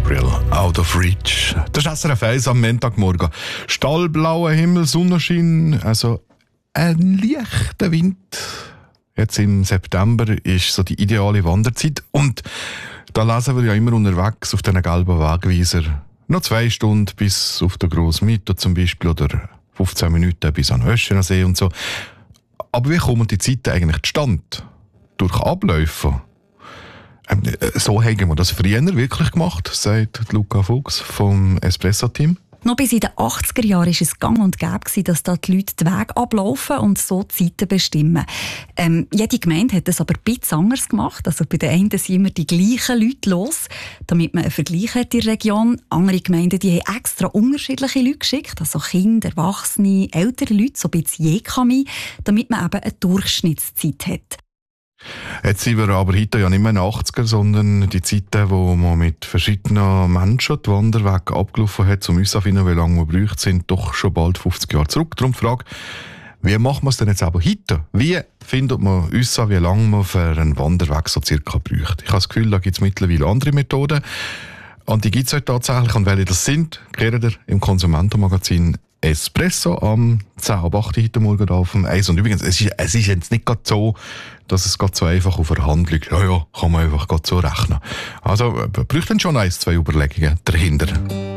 Gabriel, Out of Reach. Das ist SRF 1 am Montagmorgen. Stahlblauer Himmel, Sonnenschein, also ein leichter Wind. Jetzt im September ist so die ideale Wanderzeit. Und da lesen wir ja immer unterwegs auf diesen gelben Wegweiser noch 2 Stunden bis auf den Grossen Mittag zum Beispiel oder 15 Minuten bis an den Öschener See und so. Aber wie kommen die Zeiten eigentlich zustande? Durch Abläufe. So haben wir das früher wirklich gemacht, sagt Luca Fuchs vom Espresso-Team. Noch bis in den 80er Jahren war es gang und gäbe, dass da die Leute den Weg ablaufen und so die Zeiten bestimmen. Jede Gemeinde hat das aber ein bisschen anders gemacht. Also bei den einen sind immer die gleichen Leute los, damit man einen Vergleich hat in der Region. Andere Gemeinden die haben extra unterschiedliche Leute geschickt, also Kinder, Erwachsene, ältere Leute, so ein bisschen je Kami, damit man eben eine Durchschnittszeit hat. Jetzt sind wir aber heute ja nicht mehr in den 80er, sondern die Zeiten, wo man mit verschiedenen Menschen die Wanderwege abgelaufen hat, um herauszufinden, wie lange wir braucht, sind doch schon bald 50 Jahre zurück. Darum die Frage, wie macht man es denn jetzt aber heute? Wie findet man raus, wie lange man für einen Wanderweg so circa braucht? Ich habe das Gefühl, da gibt es mittlerweile andere Methoden. Und die gibt es heute tatsächlich. Und welche das sind, klärt ihr im Konsumentenmagazin Espresso am 10.08 heute Morgen auf dem Eis. Und übrigens, es ist jetzt nicht gerade so, dass es gerade so einfach auf der Hand liegt. Ja, kann man einfach gerade so rechnen. Also, braucht dann schon 1, 2 Überlegungen dahinter.